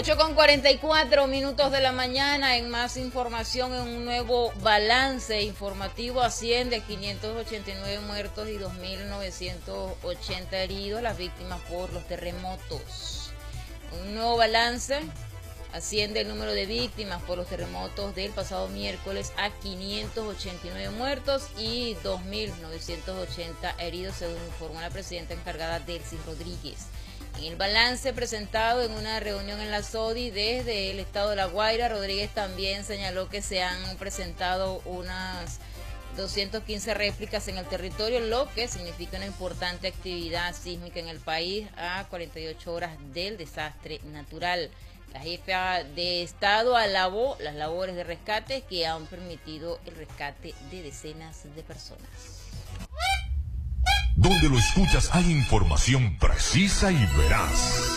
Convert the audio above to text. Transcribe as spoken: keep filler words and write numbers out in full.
ocho con cuarenta y cuatro minutos de la mañana. En más información, en un nuevo balance informativo, asciende a quinientos ochenta y nueve muertos y dos mil novecientos ochenta heridos las víctimas por los terremotos. Un nuevo balance, asciende el número de víctimas por los terremotos del pasado miércoles a quinientos ochenta y nueve muertos y dos mil novecientos ochenta heridos, según informó la presidenta encargada Delcy Rodríguez. En el balance presentado en una reunión en la SODI desde el estado de La Guaira, Rodríguez también señaló que se han presentado unas doscientas quince réplicas en el territorio, lo que significa una importante actividad sísmica en el país a cuarenta y ocho horas del desastre natural. La jefa de Estado alabó las labores de rescate que han permitido el rescate de decenas de personas. Donde lo escuchas hay información precisa y veraz.